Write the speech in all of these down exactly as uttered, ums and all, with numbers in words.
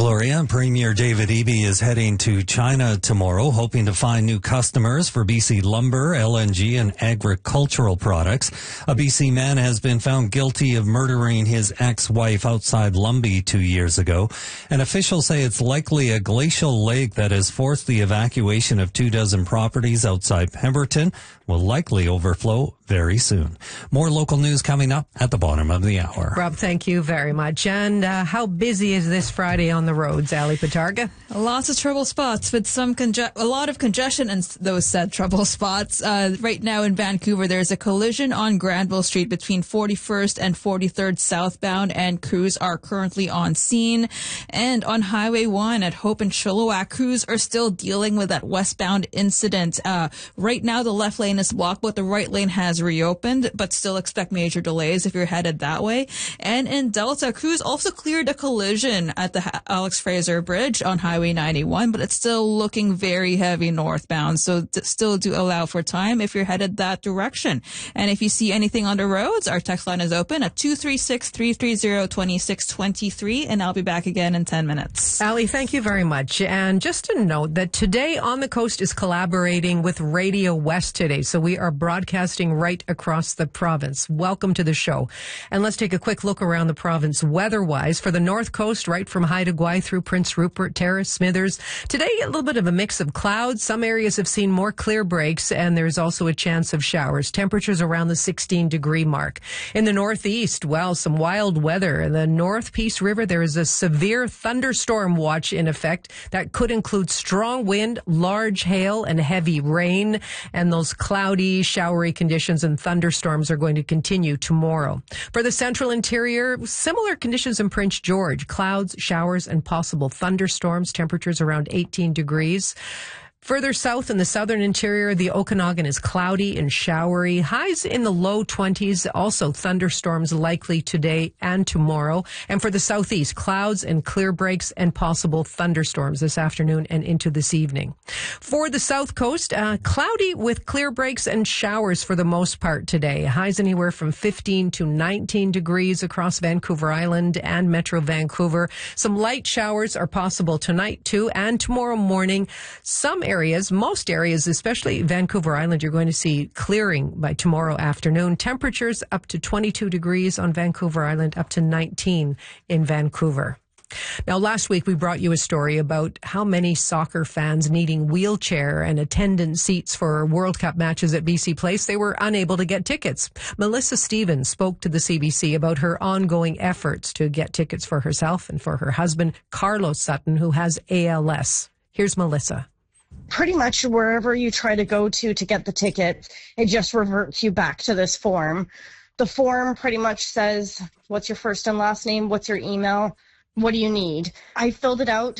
Gloria. Premier David Eby is heading to China tomorrow, hoping to find new customers for B C lumber, L N G, and agricultural products. A B C man has been found guilty of murdering his ex-wife outside Lumby two years ago. And officials say it's likely a glacial lake that has forced the evacuation of two dozen properties outside Pemberton will likely overflow very soon. More local news coming up at the bottom of the hour. Rob, thank you very much. And uh, how busy is this Friday on the roads, Ali Patarga? Lots of trouble spots with some conge- a lot of congestion in those said trouble spots. Uh, right now in Vancouver, there's a collision on Granville Street between forty-first and forty-third southbound, and crews are currently on scene. And on Highway one at Hope and Chilliwack, crews are still dealing with that westbound incident. Uh, right now, the left lane is blocked, but the right lane has reopened, but still expect major delays if you're headed that way. And in Delta, crews also cleared a collision at the Alex Fraser Bridge on Highway ninety-one, but it's still looking very heavy northbound, so d- still do allow for time if you're headed that direction. And if you see anything on the roads, our text line is open at two three six, three three zero, two six two three, and I'll be back again in ten minutes. Ali, thank you very much. And just to note that Today on the Coast is collaborating with Radio West today, so we are broadcasting right across the province. Welcome to the show. And let's take a quick look around the province weather-wise. For the North Coast, right from Haida Gwaii through Prince Rupert, Terrace, Smithers. Today, a little bit of a mix of clouds. Some areas have seen more clear breaks, and there's also a chance of showers. Temperatures around the sixteen degree mark. In the Northeast, well, some wild weather. In the North Peace River, there is a severe thunderstorm watch in effect that could include strong wind, large hail, and heavy rain. And those cloudy, showery conditions and thunderstorms are going to continue tomorrow. For the central interior, similar conditions in Prince George. Clouds, showers, and possible thunderstorms. Temperatures around eighteen degrees. Further south in the southern interior, the Okanagan is cloudy and showery. Highs in the low twenties. Also thunderstorms likely today and tomorrow. And for the southeast, clouds and clear breaks and possible thunderstorms this afternoon and into this evening. For the south coast, uh, cloudy with clear breaks and showers for the most part today. Highs anywhere from fifteen to nineteen degrees across Vancouver Island and Metro Vancouver. Some light showers are possible tonight too and tomorrow morning. Some areas Areas, most areas, especially Vancouver Island, you're going to see clearing by tomorrow afternoon. Temperatures up to twenty-two degrees on Vancouver Island, up to nineteen in Vancouver. Now, last week we brought you a story about how many soccer fans needing wheelchair and attendant seats for World Cup matches at B C Place, they were unable to get tickets. Melissa Stevens spoke to the C B C about her ongoing efforts to get tickets for herself and for her husband, Carlos Sutton, who has A L S. Here's Melissa. Pretty much wherever you try to go to to get the ticket, it just reverts you back to this form. The form pretty much says, what's your first and last name? What's your email? What do you need? I filled it out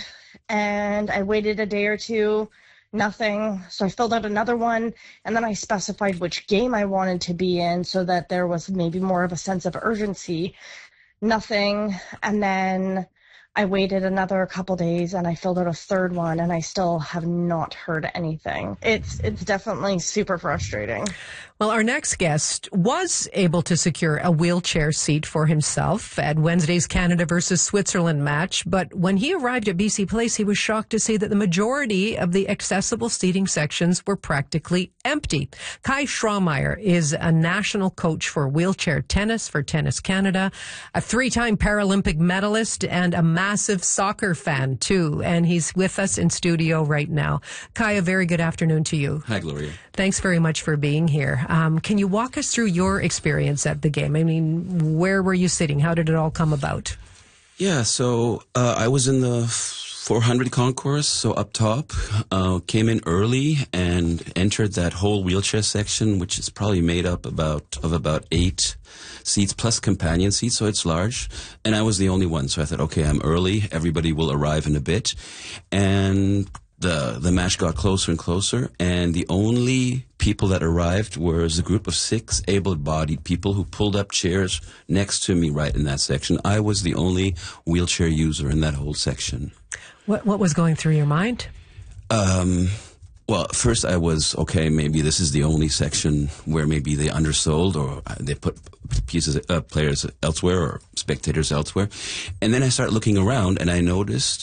and I waited a day or two, nothing. So I filled out another one and then I specified which game I wanted to be in so that there was maybe more of a sense of urgency. Nothing. And then I waited another couple days and I filled out a third one and I still have not heard anything. It's it's definitely super frustrating. Well, our next guest was able to secure a wheelchair seat for himself at Wednesday's Canada versus Switzerland match. But when he arrived at B C Place, he was shocked to see that the majority of the accessible seating sections were practically empty. Kai Schraumeier is a national coach for wheelchair tennis for Tennis Canada, a three-time Paralympic medalist, and a massive soccer fan, too. And he's with us in studio right now. Kai, a very good afternoon to you. Hi, Gloria. Thanks very much for being here. Um, can you walk us through your experience at the game? I mean, where were you sitting? How did it all come about? Yeah, so uh, I was in the four hundred concourse, so up top. Uh, came in early and entered that whole wheelchair section, which is probably made up about of about eight seats plus companion seats, so it's large. And I was the only one, so I thought, okay, I'm early. Everybody will arrive in a bit. And the the match got closer and closer, and the only people that arrived was a group of six able-bodied people who pulled up chairs next to me right in that section. I was the only wheelchair user in that whole section. What what was going through your mind? Um, well, first I was, okay, maybe this is the only section where maybe they undersold or they put pieces, uh, players elsewhere or spectators elsewhere. And then I started looking around and I noticed